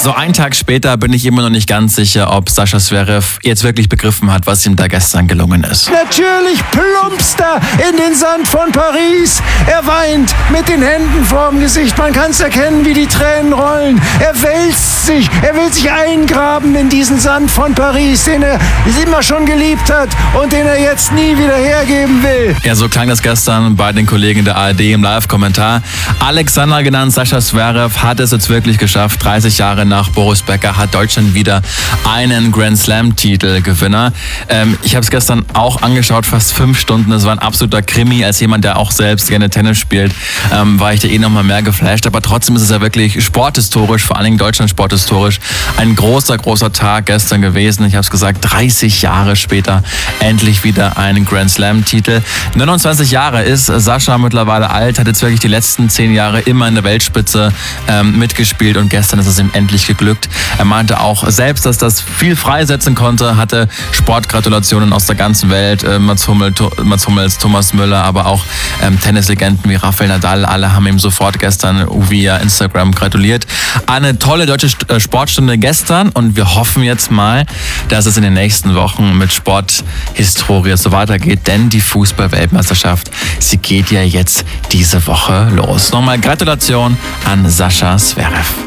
So einen Tag später bin ich immer noch nicht ganz sicher, ob Sascha Zverev jetzt wirklich begriffen hat, was ihm da gestern gelungen ist. Natürlich plumpst er in den Sand von Paris. Er weint mit den Händen vorm Gesicht. Man kann es erkennen, wie die Tränen rollen. Er wälzt sich. Er will sich eingraben in diesen Sand von Paris, den er immer schon geliebt hat und den er jetzt nie wieder hergeben will. Ja, so klang das gestern bei den Kollegen der ARD im Live-Kommentar. Alexander, genannt Sascha Zverev, hat es jetzt wirklich geschafft. 30 Jahre nach Boris Becker hat Deutschland wieder einen Grand Slam-Titelgewinner. Ich habe es gestern auch angeschaut, fast 5 Stunden. Es war ein absoluter Krimi. Als jemand, der auch selbst gerne Tennis spielt, war ich da noch mal mehr geflasht. Aber trotzdem ist es ja wirklich sporthistorisch, vor allen Dingen Deutschland sporthistorisch, ein großer Tag gestern gewesen. Ich habe es gesagt, 30 Jahre später endlich wieder einen Grand Slam-Titel. 29 Jahre ist Sascha mittlerweile alt, hat jetzt wirklich die letzten 10 Jahre immer in der Weltspitze mitgespielt und gestern ist es ihm endlich geglückt. Er meinte auch selbst, dass das viel freisetzen konnte, hatte Sportgratulationen aus der ganzen Welt, Mats Hummels, Thomas Müller, aber auch Tennislegenden wie Rafael Nadal, alle haben ihm sofort gestern via Instagram gratuliert. Eine tolle deutsche Sportstunde gestern und wir hoffen jetzt mal, dass es in den nächsten Wochen mit Sporthistorie so weitergeht, denn die Fußball-Weltmeisterschaft, sie geht ja jetzt diese Woche los. Nochmal Gratulation an Sascha Zverev.